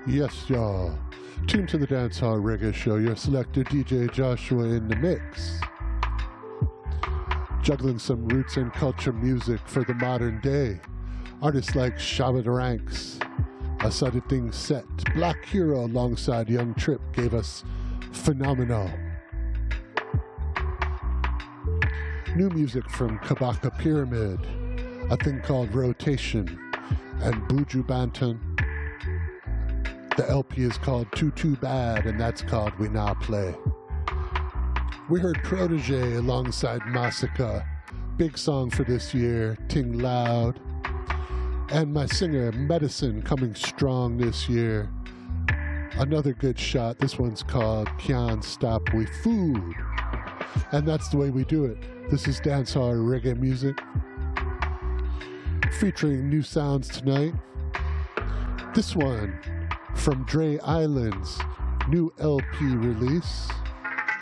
Yes, y'all. Tune to the Dancehall Reggae Show. Your selector DJ Joshua in the mix. Juggling some roots and culture music for the modern day. Artists like Shabba the Ranks, Asada Thing Set, Black Hero alongside Young Trip gave us Phenomenal. New music from Kabaka Pyramid, a thing called Rotation, and Buju Banton. The LP is called Too Bad, and that's called We Now Play. We heard Protege alongside Massacre, big song for this year, Ting Loud. And my singer, Medicine, coming strong this year. Another good shot, this one's called Can't Stop We Food. And that's the way we do it. This is dancehall reggae music, featuring new sounds tonight. This one from Dre Island's new LP release.